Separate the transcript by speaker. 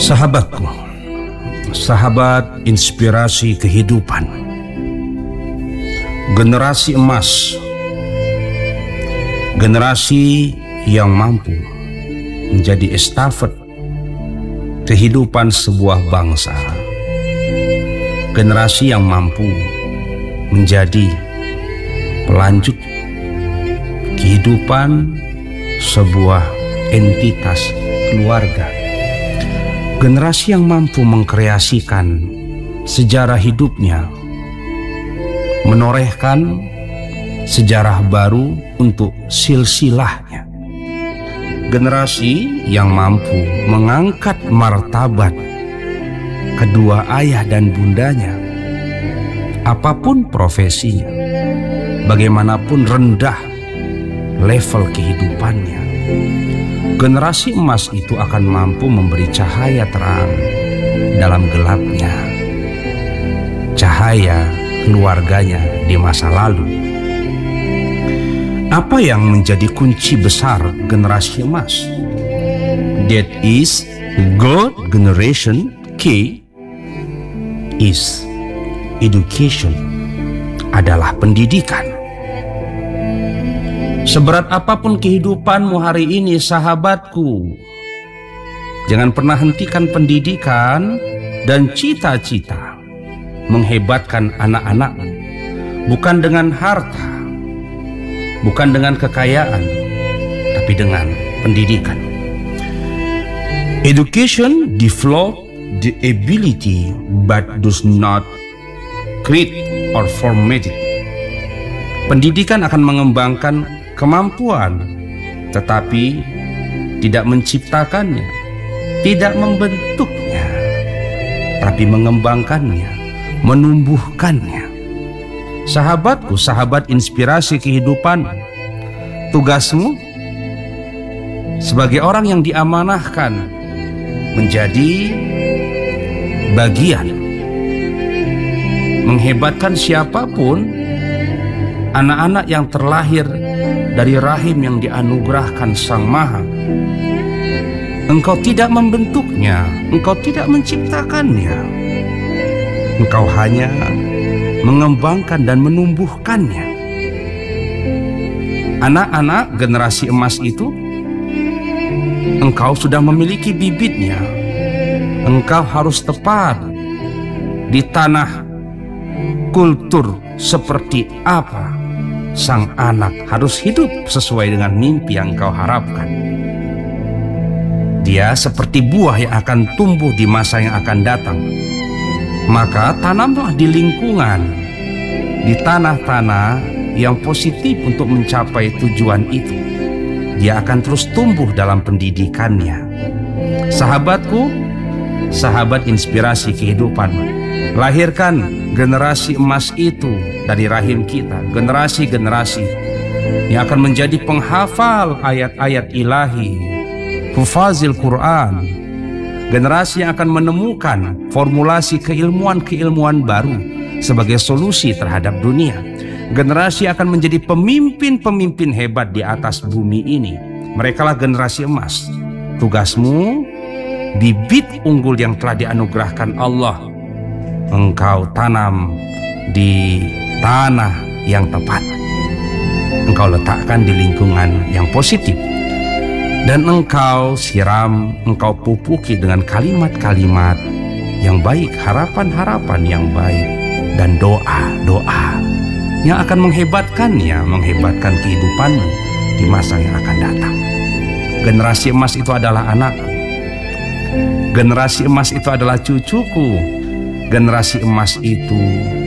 Speaker 1: Sahabatku, sahabat inspirasi kehidupan, generasi emas, generasi yang mampu menjadi estafet kehidupan sebuah bangsa, generasi yang mampu menjadi pelanjut kehidupan sebuah entitas keluarga, generasi yang mampu mengkreasikan sejarah hidupnya, menorehkan sejarah baru untuk silsilahnya, generasi yang mampu mengangkat martabat kedua ayah dan bundanya, apapun profesinya, bagaimanapun rendah level kehidupannya. Generasi emas itu akan mampu memberi cahaya terang dalam gelapnya, cahaya keluarganya di masa lalu. Apa yang menjadi kunci besar generasi emas? That is God generation key is education, adalah pendidikan. Seberat apapun kehidupanmu hari ini, sahabatku, jangan pernah hentikan pendidikan dan cita-cita menghebatkan anak-anakmu, bukan dengan harta, bukan dengan kekayaan, tapi dengan pendidikan. Education develop the ability but does not create or form magic. Pendidikan akan mengembangkan kemampuan, tetapi tidak menciptakannya, tidak membentuknya, tapi mengembangkannya, menumbuhkannya. Sahabatku, sahabat inspirasi kehidupan, tugasmu sebagai orang yang diamanahkan menjadi bagian menghebatkan siapapun anak-anak yang terlahir dari rahim yang dianugerahkan Sang Maha. Engkau tidak membentuknya, engkau tidak menciptakannya, engkau hanya mengembangkan dan menumbuhkannya. Anak-anak generasi emas itu, engkau sudah memiliki bibitnya. Engkau harus tepat di tanah kultur seperti apa sang anak harus hidup sesuai dengan mimpi yang kau harapkan. Dia seperti buah yang akan tumbuh di masa yang akan datang. Maka tanamlah di lingkungan, di tanah-tanah yang positif untuk mencapai tujuan itu. Dia akan terus tumbuh dalam pendidikannya. Sahabatku, sahabat inspirasi kehidupan, lahirkan generasi emas itu dari rahim kita, generasi-generasi yang akan menjadi penghafal ayat-ayat ilahi, hufazil Quran, generasi yang akan menemukan formulasi keilmuan-keilmuan baru sebagai solusi terhadap dunia, generasi yang akan menjadi pemimpin-pemimpin hebat di atas bumi ini. Merekalah generasi emas. Tugasmu, bibit unggul yang telah dianugerahkan Allah, engkau tanam di tanah yang tepat. Engkau letakkan di lingkungan yang positif. Dan engkau siram, engkau pupuki dengan kalimat-kalimat yang baik, harapan-harapan yang baik, dan doa-doa yang akan menghebatkannya, menghebatkan kehidupanmu di masa yang akan datang. Generasi emas itu adalah anakku. Generasi emas itu adalah cucuku. Generasi emas itu